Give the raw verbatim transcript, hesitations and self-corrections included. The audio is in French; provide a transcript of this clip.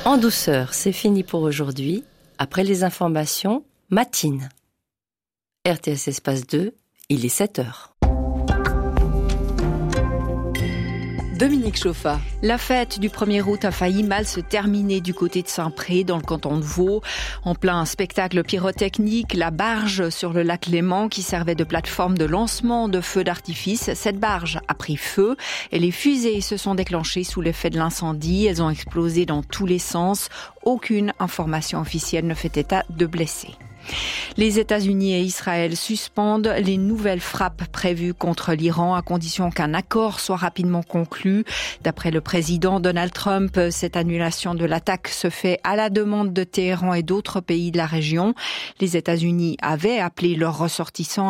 En douceur, c'est fini pour aujourd'hui. Après les informations, matine. R T S Espace deux, il est sept heures. Dominique Chauffa. La fête du premier août a failli mal se terminer du côté de Saint-Pré, dans le canton de Vaud. En plein spectacle pyrotechnique, la barge sur le lac Léman qui servait de plateforme de lancement de feux d'artifice. Cette barge a pris feu et les fusées se sont déclenchées sous l'effet de l'incendie. Elles ont explosé dans tous les sens. Aucune information officielle ne fait état de blessés. Les États-Unis et Israël suspendent les nouvelles frappes prévues contre l'Iran à condition qu'un accord soit rapidement conclu. D'après le président Donald Trump, cette annulation de l'attaque se fait à la demande de Téhéran et d'autres pays de la région. Les États-Unis avaient appelé leurs ressortissants